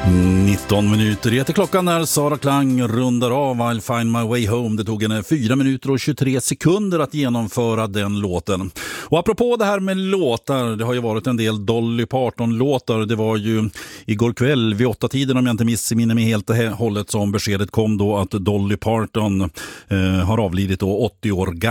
19 minuter heter klockan när Sara Klang rundar av I'll find my way home. Det tog henne 4 minuter och 23 sekunder att genomföra den låten. Och apropå det här med låtar, det har ju varit en del Dolly Parton-låtar. Det var ju igår kväll vid 8-tiden, om jag inte missminner mig helt och hållet, som beskedet kom då att Dolly Parton har avlidit då 80 år gammal.